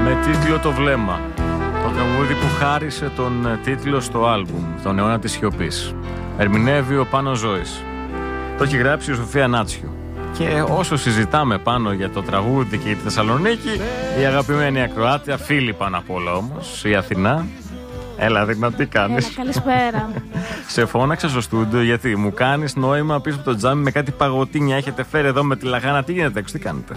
Με τίτλο «Το βλέμμα». Το τραγούδι που χάρισε τον τίτλο στο άλμπουμ, τον αιώνα της σιωπής. Ερμηνεύει ο Πάνος Ζώης. Το έχει γράψει η Σοφία Νάτσιου. Και όσο συζητάμε πάνω για το τραγούδι και για τη Θεσσαλονίκη, η αγαπημένη ακροάτια, φίλη πάνω απ' όλα όμως, η Αθηνά. Έλα, Δίνα, τι κάνεις? Έλα, καλησπέρα. Σε φώναξα στο στούντιο γιατί μου κάνεις νόημα πίσω από το τζάμι με κάτι παγωτίνια. Έχετε φέρει εδώ με τη λαχάνα. Τι γίνεται έξω, τι κάνετε?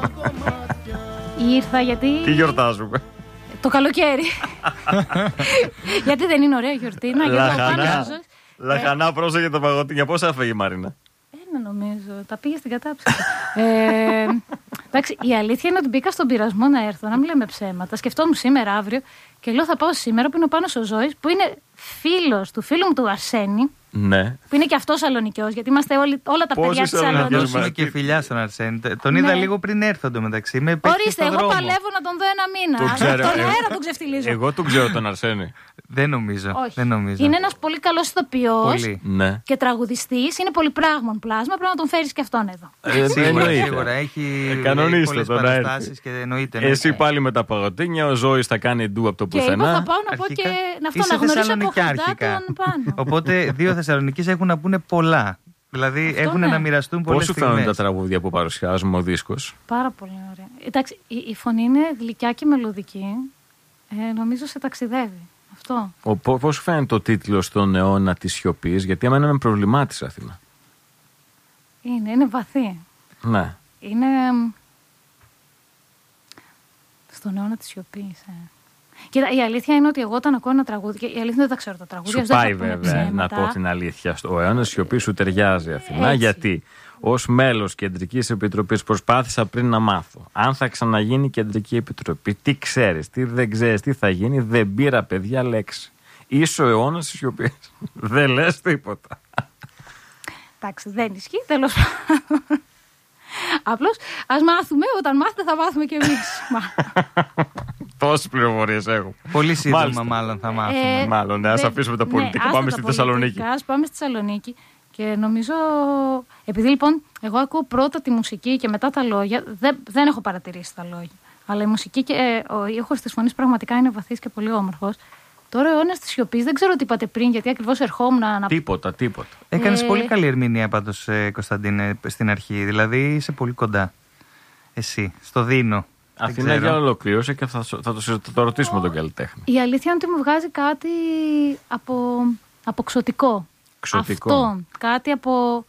Ήρθα γιατί. Τι γιορτάζουμε? Το καλοκαίρι. Γιατί δεν είναι ωραία γιορτή? Να Λαχανά. Λαχανά, πρόσεχε το παγωτίνια. Πόσα έφεγε η Μαρίνα? Ένα νομίζω. Τα πήγε στην κατάψυξη. Εντάξει, η αλήθεια είναι ότι μπήκα στον πειρασμό να έρθω, να μην λέμε ψέματα. Σκεφτόμουν σήμερα, αύριο, και λέω θα πάω σήμερα που είναι ο Πάνος ο Ζώης, που είναι φίλος του φίλου μου του Αρσένη. Ναι. Που είναι και αυτό Σαλονικιός, γιατί είμαστε όλα τα παιδιά της Σαλονίκης. Δώσουμε και φιλιά στον Αρσένη. Τον είδα λίγο πριν έρθω εντωμεταξύ. Ορίστε, εγώ παλεύω να τον δω ένα μήνα. Τον αέρα τον ξεφτιλίζω. Εγώ τον ξέρω τον Αρσένη. Δεν νομίζω. Είναι ένας πολύ καλός ηθοποιός ναι. Και τραγουδιστής. Είναι πολυπράγμων πλάσμα. Πρέπει να τον φέρεις και αυτόν εδώ. Σίγουρα έχει πολλές παραστάσεις και εννοείται. Εσύ πάλι με τα παγωτίνια, ο Ζώης θα κάνει ντου από το πουθενά. Και εγώ θα πάω να πω και να γνωρίσω από χοντά τον Πάνο. Οπότε δύο Θεσσαλονικείς έχουν να πούνε πολλά. Δηλαδή έχουν να μοιραστούν πολλές στιγμές. Πώς σου φαίνονται τα τραγούδια που παρουσιάζουμε, ο δίσκος? Πάρα πολύ ωραία. Εντάξει, η φωνή είναι γλυκιά και μελωδική. Νομίζω σε ταξιδεύει. Αυτό. Πώς σου φαίνεται το τίτλο στον αιώνα της σιωπής? Γιατί εμένα με προβλημάτισε, Αθήνα. Είναι βαθύ. Ναι. Είναι στον αιώνα της σιωπής. Κοίτα, η αλήθεια είναι ότι εγώ όταν ακούω ένα τραγούδι, και η αλήθεια δεν τα ξέρω τα τραγούδια. Σου πάει βέβαια, να πω την αλήθεια. Ο αιώνας της σιωπής σου ταιριάζει, Αθηνά, γιατί ως μέλος Κεντρικής Επιτροπής προσπάθησα πριν να μάθω αν θα ξαναγίνει Κεντρική Επιτροπή. Τι ξέρεις, τι δεν ξέρεις, τι θα γίνει? Δεν πήρα, παιδιά, λέξη. Είσαι ο αιώνας της σιωπής. Δεν λες τίποτα. Εντάξει, δεν ισχύει, τέλος πάντων. Απλώς ας μάθουμε, όταν μάθετε θα μάθουμε κι εμείς. Τόσες πληροφορίες έχω. Πολύ σύντομα μάλλον θα μάθουμε. Μάλλον, ναι, ας αφήσουμε τα πολιτικά. Πάμε στη Θεσσαλονίκη. Ας πάμε στη Θεσσαλονίκη. Και νομίζω, επειδή λοιπόν εγώ ακούω πρώτα τη μουσική και μετά τα λόγια, δεν έχω παρατηρήσει τα λόγια. Αλλά η μουσική και ο ήχος της φωνής πραγματικά είναι βαθύς και πολύ όμορφος. Τώρα ο αιώνας της σιωπής, δεν ξέρω τι είπατε πριν, γιατί ακριβώς ερχόμουν να. Τίποτα. Έκανες πολύ καλή ερμηνεία πάντως, Κωνσταντίνε, στην αρχή. Δηλαδή είσαι πολύ κοντά. Εσύ, στο δίνω. Αθηνά, για ολοκλήρωσε και θα το ρωτήσουμε τον καλλιτέχνη. Η αλήθεια είναι ότι μου βγάζει κάτι από ξωτικό. Αυτό. Κάτι από.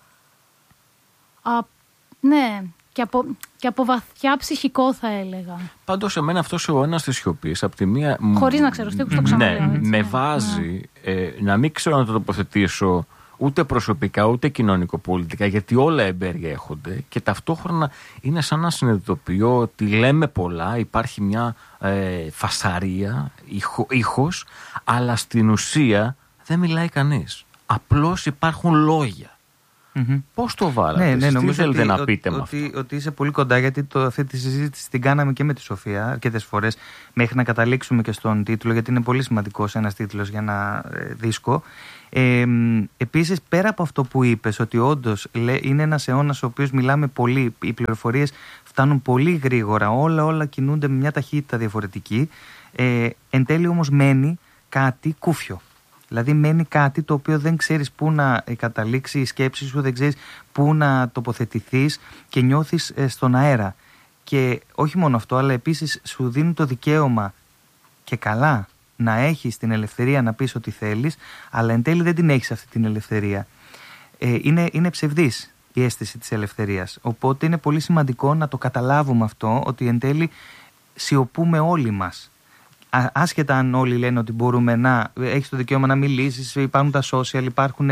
Ναι. Και από βαθιά ψυχικό, θα έλεγα. Πάντως, εμένα αυτός ο αιώνας της σιωπής, από τη μία. Χωρίς να ξέρω, στίχους το ξαναλέω. Ναι, με βάζει να μην ξέρω να το τοποθετήσω ούτε προσωπικά ούτε κοινωνικοπολιτικά, γιατί όλα εμπεριέχονται και ταυτόχρονα είναι σαν να συνειδητοποιώ ότι λέμε πολλά, υπάρχει μια φασαρία, ήχος, αλλά στην ουσία δεν μιλάει κανείς. Απλώς υπάρχουν λόγια. Πώς το βάλατε? Ναι, τι θέλετε να πείτε με αυτό? Ότι είσαι πολύ κοντά, γιατί αυτή τη συζήτηση την κάναμε και με τη Σοφία αρκετές φορές μέχρι να καταλήξουμε και στον τίτλο, γιατί είναι πολύ σημαντικός ένας τίτλος για ένα δίσκο. Επίσης, πέρα από αυτό που είπες, ότι όντως είναι ένας αιώνας ο οποίος μιλάμε πολύ, οι πληροφορίες φτάνουν πολύ γρήγορα, όλα κινούνται με μια ταχύτητα διαφορετική, εν τέλει όμως μένει κάτι κούφιο. Δηλαδή μένει κάτι το οποίο δεν ξέρεις πού να καταλήξει η σκέψη σου, δεν ξέρεις πού να τοποθετηθείς και νιώθεις στον αέρα. Και όχι μόνο αυτό, αλλά επίσης σου δίνει το δικαίωμα και καλά να έχεις την ελευθερία να πεις ό,τι θέλεις, αλλά εν τέλει δεν την έχεις αυτή την ελευθερία. Είναι ψευδής η αίσθηση της ελευθερίας. Οπότε είναι πολύ σημαντικό να το καταλάβουμε αυτό, ότι εν τέλει σιωπούμε όλοι μας. Άσχετα αν όλοι λένε ότι μπορούμε να έχεις το δικαίωμα να μιλήσεις, υπάρχουν τα social, υπάρχουν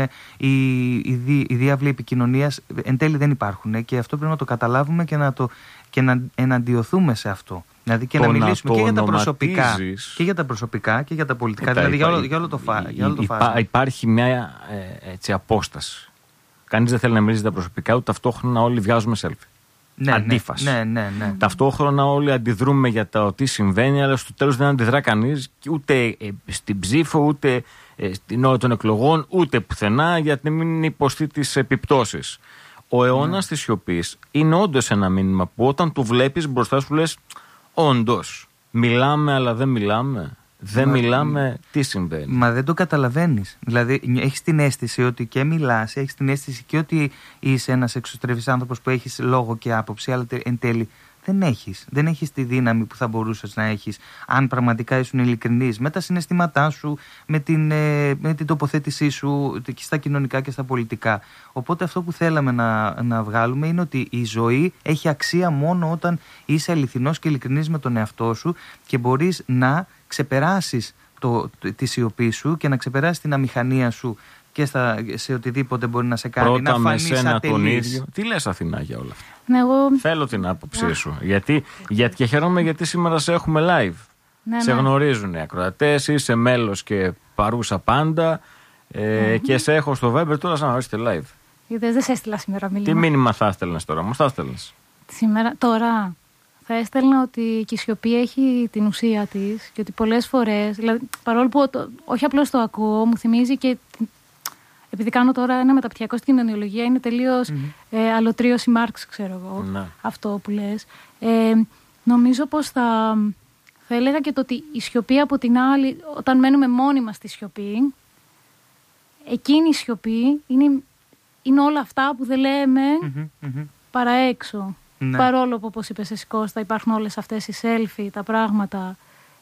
οι διάβλοι επικοινωνίας, εν τέλει δεν υπάρχουν, και αυτό πρέπει να το καταλάβουμε και να εναντιωθούμε σε αυτό. Δηλαδή και να μιλήσουμε και για τα προσωπικά και για τα πολιτικά, δηλαδή για όλο το φάσμα. Υπάρχει μια απόσταση. Κανείς δεν θέλει να μιλήσει για τα προσωπικά, ούτε ταυτόχρονα όλοι βγάζουμε selfie. Αντίφαση. Ναι. Ταυτόχρονα όλοι αντιδρούμε για το τι συμβαίνει, αλλά στο τέλος δεν αντιδρά κανείς ούτε στην ψήφο, ούτε στην ώρα των εκλογών, ούτε πουθενά, για να μην υποστεί τις επιπτώσεις. Ο αιώνας της σιωπής είναι όντως ένα μήνυμα που όταν το βλέπεις μπροστά σου λες όντως Μιλάμε αλλά δεν μιλάμε. Δεν μιλάμε, τι συμβαίνει. Μα δεν το καταλαβαίνεις. Δηλαδή, έχεις την αίσθηση ότι και μιλάς, έχεις την αίσθηση και ότι είσαι ένας εξωστρεφής άνθρωπος που έχεις λόγο και άποψη, αλλά εν τέλει δεν έχεις τη δύναμη που θα μπορούσες να έχεις αν πραγματικά ήσουν ειλικρινής με τα συναισθήματά σου, με την τοποθέτησή σου και στα κοινωνικά και στα πολιτικά. Οπότε αυτό που θέλαμε να βγάλουμε είναι ότι η ζωή έχει αξία μόνο όταν είσαι αληθινός και ειλικρινής με τον εαυτό σου και μπορείς να ξεπεράσεις τη σιωπή σου και να ξεπεράσεις την αμηχανία σου και σε οτιδήποτε μπορεί να σε κάνει πρώτα να φανείς ατελής. τον ίδιο. Τι λες, Αθηνά, για όλα αυτά? Ναι, Θέλω την άποψή σου. Γιατί και χαίρομαι γιατί σήμερα σε έχουμε live. Ναι, σε γνωρίζουν οι ακροατές, είσαι μέλος και παρούσα πάντα. Και σε έχω στο Viber τώρα σαν να ορίστε live. Είδες, δεν σε έστειλα σήμερα μήνυμα. Τι μήνυμα θα έστελνες τώρα, μας θα έστελνες? Τώρα θα έστελνα ότι και η σιωπή έχει την ουσία της και ότι πολλές φορές, δηλαδή, παρόλο που όχι απλώς το ακούω, μου θυμίζει και επειδή κάνω τώρα ένα μεταπτυχιακό στην κοινωνιολογία, είναι τελείως αλωτρίωση Μάρξ, ξέρω εγώ, αυτό που λες. Νομίζω πως θα έλεγα και το ότι η σιωπή από την άλλη, όταν μένουμε μόνοι μας στη σιωπή, εκείνη η σιωπή είναι όλα αυτά που δεν λέμε παρά έξω. Ναι. Παρόλο που, όπως είπες εσύ Κώστα, υπάρχουν όλες αυτές οι selfie, τα πράγματα.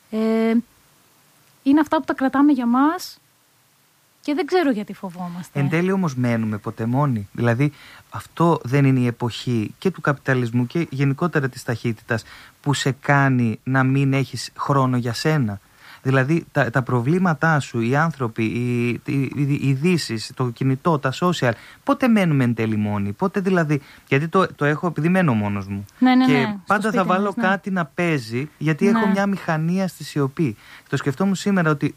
Είναι αυτά που τα κρατάμε για μας και δεν ξέρω γιατί φοβόμαστε. Εν τέλει όμως μένουμε ποτέ μόνοι. Δηλαδή αυτό δεν είναι η εποχή και του καπιταλισμού και γενικότερα της ταχύτητας που σε κάνει να μην έχεις χρόνο για σένα. Δηλαδή τα προβλήματά σου, οι άνθρωποι, οι ειδήσεις, το κινητό, τα social, πότε μένουμε εν τέλει μόνοι? Πότε δηλαδή, γιατί το έχω επειδή μένω μόνος μου. Και πάντα θα βάλω κάτι να παίζει, γιατί έχω μια μηχανία στη σιωπή. Το σκεφτόμουν σήμερα ότι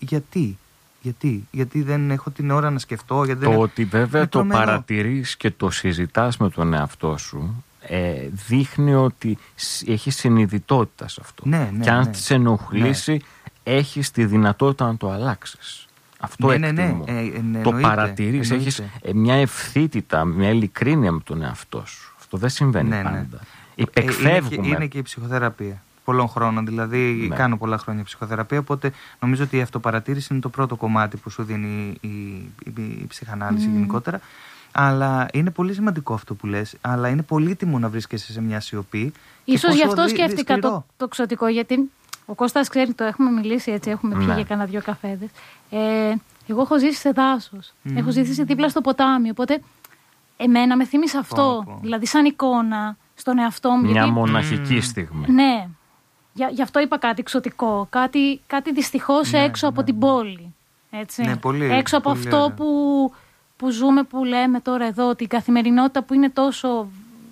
γιατί δεν έχω την ώρα να σκεφτώ. Ότι βέβαια το παρατηρείς και το συζητάς με τον εαυτό σου, δείχνει ότι έχει συνειδητότητα σε αυτό. Και αν σε ενοχλήσει, έχεις τη δυνατότητα να το αλλάξεις. Αυτό εκτιμώ. Το παρατηρείς, έχεις μια ευθύτητα, μια ειλικρίνεια με τον εαυτό σου. Αυτό δεν συμβαίνει πάντα. Υπεκφεύγουμε. Είναι και η ψυχοθεραπεία πολλών χρόνων. Δηλαδή κάνω πολλά χρόνια ψυχοθεραπεία, οπότε νομίζω ότι η αυτοπαρατήρηση είναι το πρώτο κομμάτι που σου δίνει η ψυχανάλυση γενικότερα. Αλλά είναι πολύ σημαντικό αυτό που λες. Αλλά είναι πολύτιμο να βρίσκεσαι σε μια σιωπή. Ίσως γι' αυτό σκέφτηκα το ξωτικό, γιατί ο Κώστας ξέρει, το έχουμε μιλήσει έτσι, έχουμε πιει για κανένα 2 καφέδες. Εγώ έχω ζήσει σε δάσος. Έχω ζήσει δίπλα στο ποτάμι. Οπότε εμένα με θύμισε αυτό. Δηλαδή σαν εικόνα στον εαυτό μου. Μια μοναχική στιγμή. Ναι. Γι' αυτό είπα κάτι εξωτικό. Κάτι δυστυχώς έξω από την πόλη. Έτσι. Ναι, πολύ, έξω από πολύ αυτό που ζούμε, που λέμε τώρα εδώ, την καθημερινότητα που είναι τόσο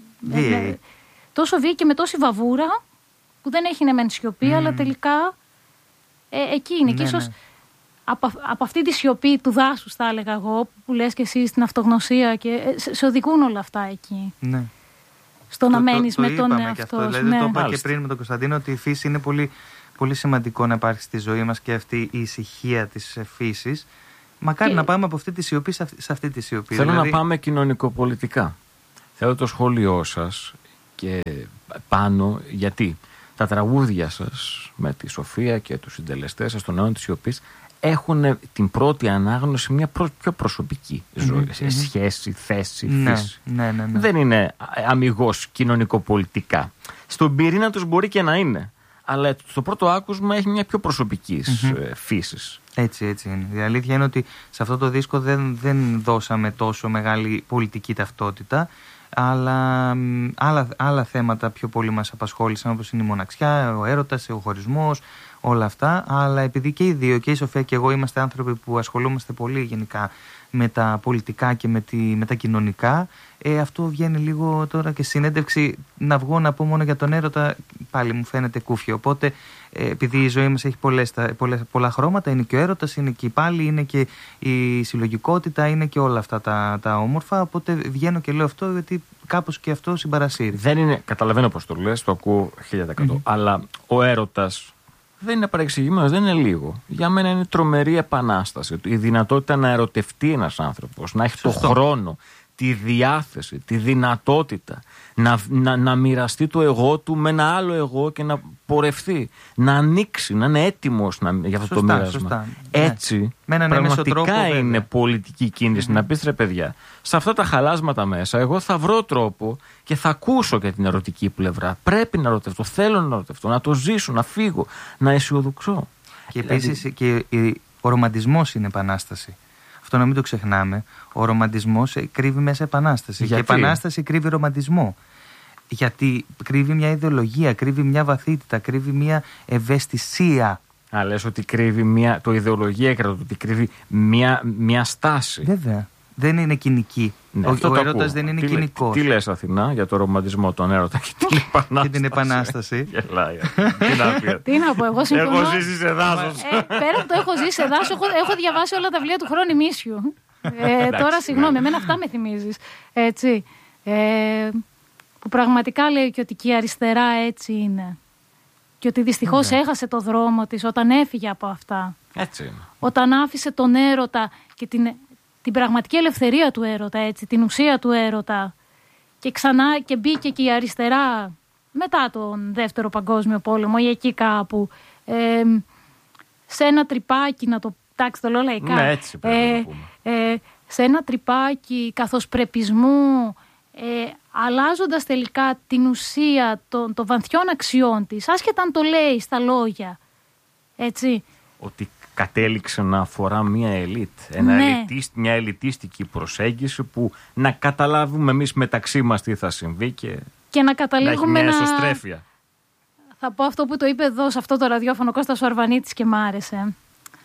βίαιη και με τόση βαβούρα, που δεν έχει μεν σιωπή, αλλά τελικά εκεί είναι. Και ίσως από αυτή τη σιωπή του δάσους, θα έλεγα εγώ, που λες και εσύ, στην αυτογνωσία, και σε οδηγούν όλα αυτά εκεί. Ναι. Στο να μένεις με τον εαυτό σου. Δηλαδή, το είπα και πριν με τον Κωνσταντίνο, ότι η φύση είναι πολύ, πολύ σημαντικό να υπάρχει στη ζωή μας, και αυτή η ησυχία της φύσης. Μακάρι να πάμε από αυτή τη σιωπή σε αυτή τη σιωπή. Θέλω να πάμε κοινωνικοπολιτικά. Θέλω το σχόλιο σας και πάνω, γιατί τα τραγούδια σας με τη Σοφία και τους συντελεστές σας των αιώνων της σιωπής έχουν την πρώτη ανάγνωση μια πιο προσωπική ζωή, σχέση, θέση, φύση. Ναι. Δεν είναι αμιγώς κοινωνικοπολιτικά. Στον πυρήνα τους μπορεί και να είναι, αλλά στο πρώτο άκουσμα έχει μια πιο προσωπική φύση. Έτσι είναι. Η αλήθεια είναι ότι σε αυτό το δίσκο δεν δώσαμε τόσο μεγάλη πολιτική ταυτότητα, αλλά άλλα θέματα πιο πολύ μας απασχόλησαν, όπως είναι η μοναξιά, ο έρωτας, ο χωρισμός, όλα αυτά. Αλλά επειδή και οι δύο, και η Σοφία και εγώ, είμαστε άνθρωποι που ασχολούμαστε πολύ γενικά με τα πολιτικά και με τα κοινωνικά, αυτό βγαίνει λίγο τώρα και συνέντευξη. Να βγω να πω μόνο για τον έρωτα, πάλι μου φαίνεται κούφιο. Οπότε, επειδή η ζωή μας έχει πολλά χρώματα, είναι και ο έρωτας, είναι και η πάλι, είναι και η συλλογικότητα, είναι και όλα αυτά τα όμορφα. Οπότε βγαίνω και λέω αυτό, γιατί κάπως και αυτό συμπαρασύρει. Δεν είναι, καταλαβαίνω πώς το λες, το ακούω 1000%. Αλλά ο έρωτας δεν είναι παρεξηγημένος, δεν είναι λίγο. Για μένα είναι τρομερή επανάσταση. Η δυνατότητα να ερωτευτεί ένας άνθρωπος, να έχει το χρόνο, τη διάθεση, τη δυνατότητα να μοιραστεί το εγώ του με ένα άλλο εγώ και να πορευτεί, να ανοίξει, να είναι έτοιμος για αυτό το μοίρασμα. Σωστά. Έτσι, πραγματικά είναι πολιτική κίνηση. Να πεις, ρε παιδιά, σε αυτά τα χαλάσματα μέσα εγώ θα βρω τρόπο και θα ακούσω και την ερωτική πλευρά. Πρέπει να ερωτευτώ, θέλω να ερωτευτώ, να το ζήσω, να φύγω, να αισιοδοξώ. Και επίσης και ο ρομαντισμός είναι επανάσταση. Αυτό να μην το ξεχνάμε. Ο ρομαντισμός κρύβει μέσα επανάσταση. Γιατί? Και η επανάσταση κρύβει ρομαντισμό. Γιατί κρύβει μια ιδεολογία, κρύβει μια βαθύτητα, κρύβει μια ευαισθησία. Λες ότι κρύβει το ιδεολογία, ότι κρύβει μια στάση. Βέβαια. Δεν είναι κοινική. Ναι, ο έρωτας δεν είναι κοινικός. Τι λες, Αθηνά, για το ρομαντισμό, τον έρωτα και την επανάσταση. Γελάει. Τι να πω, εγώ συμφωνώ. Έχω ζήσει σε δάσος. Πέρα από το έχω ζήσει σε δάσος, έχω διαβάσει όλα τα βιβλία του Χρόνη Μίσιου. Τώρα, συγγνώμη, εμένα αυτά με θυμίζεις. Έτσι. Που πραγματικά λέει και ότι και η αριστερά έτσι είναι. Και ότι δυστυχώς έχασε το δρόμο της όταν έφυγε από αυτά. Έτσι είναι. Όταν άφησε τον έρωτα και την πραγματική ελευθερία του έρωτα, έτσι, την ουσία του έρωτα. Και ξανά και μπήκε και η αριστερά μετά τον Δεύτερο Παγκόσμιο Πόλεμο ή εκεί κάπου. Σε ένα τρυπάκι, να το τάξει το λέω λαϊκά. Ναι, έτσι πρέπει να πούμε. Σε ένα τρυπάκι καθοσπρεπισμού, αλλάζοντας τελικά την ουσία των βαθιών αξιών της, άσχετα αν το λέει στα λόγια. Έτσι. Ότι κατέληξε να αφορά μια ελίτ. Μια ελιτίστικη προσέγγιση που να καταλάβουμε εμείς μεταξύ μας τι θα συμβεί και να καταλήγουμε να έχει μια εσωστρέφεια. Θα πω αυτό που το είπε εδώ σε αυτό το ραδιόφωνο Κώστας Ορβανίτης και μ' άρεσε.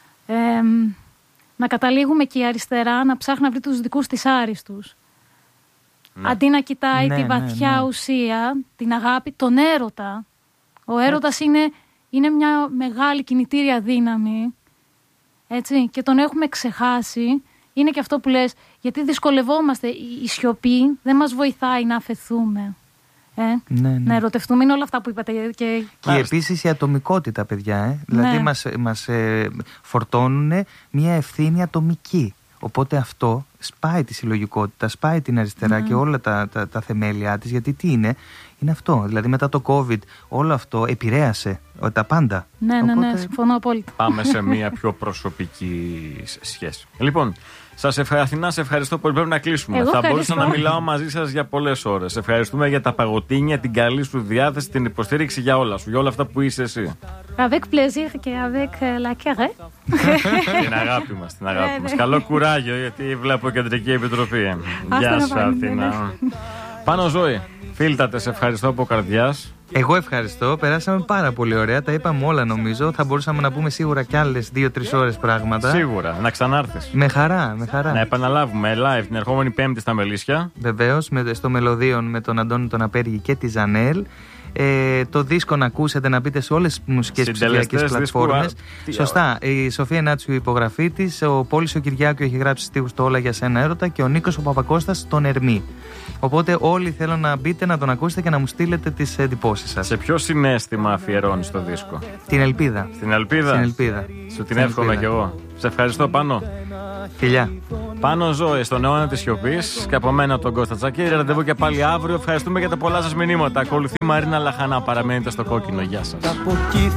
Να καταλήγουμε και η αριστερά να ψάχνει να βρει τους δικούς της άριστους. Ναι. Αντί να κοιτάει τη βαθιά ουσία, την αγάπη, τον έρωτα. Ο έρωτας είναι μια μεγάλη κινητήρια δύναμη. Έτσι, και τον έχουμε ξεχάσει. Είναι και αυτό που λες, γιατί δυσκολευόμαστε. Η σιωπή δεν μας βοηθάει να αφαιθούμε. Να ερωτευτούμε, είναι όλα αυτά που είπατε. Και επίσης η ατομικότητα, παιδιά. Δηλαδή μας φορτώνουν μια ευθύνη ατομική. Οπότε αυτό σπάει τη συλλογικότητα, σπάει την αριστερά και όλα τα θεμέλια της. Γιατί τι είναι αυτό. Δηλαδή μετά το COVID όλο αυτό επηρέασε τα πάντα. Ναι, συμφωνώ απόλυτα. Πάμε σε μια πιο προσωπική σχέση. Λοιπόν, Αθηνά, σε ευχαριστώ πολύ. Πρέπει να κλείσουμε. Θα μπορούσα να μιλάω μαζί σας για πολλές ώρες. Ευχαριστούμε για τα παγωτίνια, την καλή σου διάθεση, την υποστήριξη για όλα σου, για όλα αυτά που είσαι εσύ. Avec plaisir και avec la carré. Την αγάπη μας, την αγάπη μας. Καλό κουράγιο, γιατί βλέπω Κεντρική Επιτροπή. Γεια σου, Αθηνά. Πάνω Ζωή, φίλτατε, σε ευχαριστώ από καρδιάς. Εγώ ευχαριστώ. Περάσαμε πάρα πολύ ωραία. Τα είπαμε όλα, νομίζω. Θα μπορούσαμε να πούμε σίγουρα κι άλλες 2-3 ώρες πράγματα. Σίγουρα. Να ξανάρθεις. Με χαρά. Να επαναλάβουμε live την ερχόμενη Πέμπτη στα Μελίσια. Βεβαίως, στο Μελωδίον με τον Αντώνη τον Απέργη και τη Ζανέλ. Το δίσκο να ακούσετε, να μπείτε σε όλες τις μουσικές ψηφιακές πλατφόρμες. Σωστά. Η Σοφία Νάτσιου, η υπογραφή της. Ο Πόλης ο Κυριάκου έχει γράψει στίχους το Όλα για σένα έρωτα. Και ο Νίκος ο Παπακώστας τον Ερμή. Οπότε όλοι θέλω να μπείτε, να τον ακούσετε και να μου στείλετε τις εντυπώσεις σας. Σε ποιο συναίσθημα αφιερώνεις το δίσκο? Την ελπίδα. Στην ελπίδα. Σου την εύχομαι κι εγώ. Σε ευχαριστώ, Πάνο. Φιλιά. Πάνω Ζωή, στον αιώνα της σιωπής. Και από μένα τον Κώστα Τσακίρη. Ραντεβού και πάλι αύριο. Ευχαριστούμε για τα πολλά σας μηνύματα. Ακολουθεί Μαρίνα Λαχανά. Παραμένετε στο κόκκινο. Γεια σας.